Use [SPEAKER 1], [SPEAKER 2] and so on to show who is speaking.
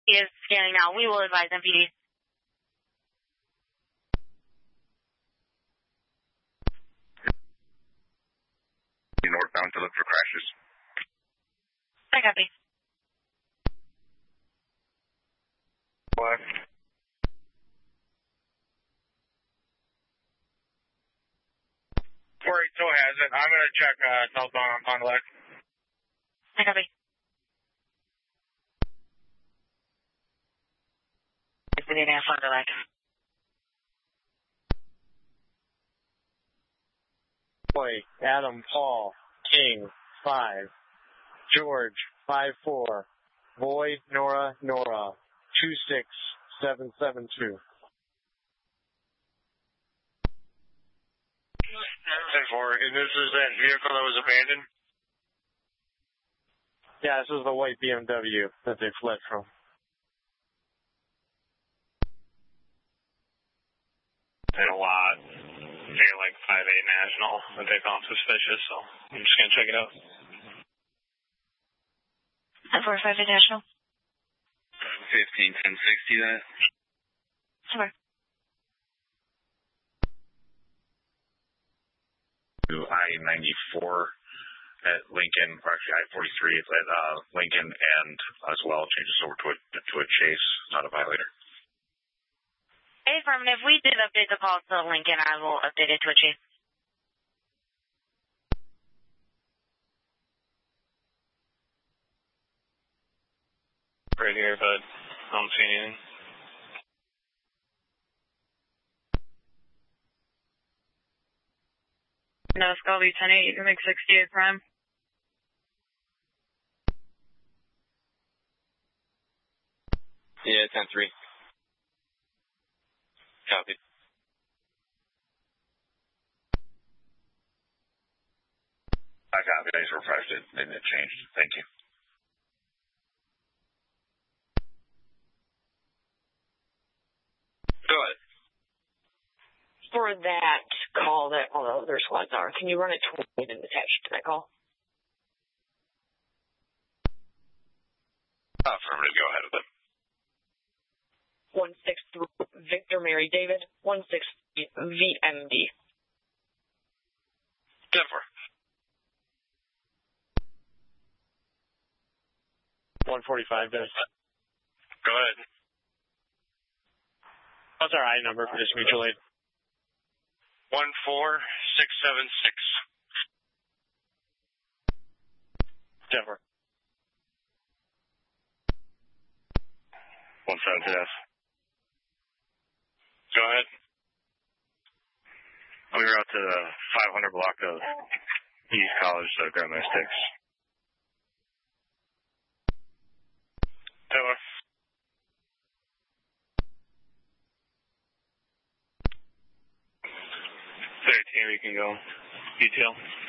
[SPEAKER 1] He is scanning now. We will advise MPD.
[SPEAKER 2] Northbound to look for crashes.
[SPEAKER 1] I copy.
[SPEAKER 2] What? 482 has it. I'm going to check southbound on Pond Lake.
[SPEAKER 1] I copy. Indiana Pond Lake.
[SPEAKER 3] Boy, Adam, Paul, King, 5. George, 5-4. Boy, Nora, 26772.
[SPEAKER 2] 10-4. And this is that vehicle that was abandoned?
[SPEAKER 3] Yeah, this is the white BMW that they fled from.
[SPEAKER 4] Did a lot. They're like 5A National, but they found suspicious, so I'm just going to check it out.
[SPEAKER 1] 5A National.
[SPEAKER 2] 15-10-60 that?
[SPEAKER 1] Sure.
[SPEAKER 2] I-94 at Lincoln, or actually I-43 at Lincoln, and as well changes over to a chase, not a violator.
[SPEAKER 1] Affirmative. We did update the call to Lincoln. I will update it to a chase.
[SPEAKER 4] Right here, but I don't see anything.
[SPEAKER 1] No, Scully 10-8. You can make 68 prime.
[SPEAKER 4] Yeah, 10-3. Copy.
[SPEAKER 2] I copy. I just refreshed it and it changed. Thank you.
[SPEAKER 4] Go ahead.
[SPEAKER 5] For that call that all the other squads are, can you run a 20 and attach to that call?
[SPEAKER 2] Affirmative. Go ahead with it.
[SPEAKER 5] 163 Victor Mary David, 163 VMD.
[SPEAKER 2] 10-4.
[SPEAKER 3] 145 does.
[SPEAKER 4] Go ahead.
[SPEAKER 3] What's our I number for this mutual aid?
[SPEAKER 2] 14676.
[SPEAKER 3] 10-4.
[SPEAKER 2] 172F.
[SPEAKER 4] Go ahead.
[SPEAKER 2] We were out to the 500 block of East College, so grab my sticks.
[SPEAKER 4] Taylor. 13, we can go. Detail.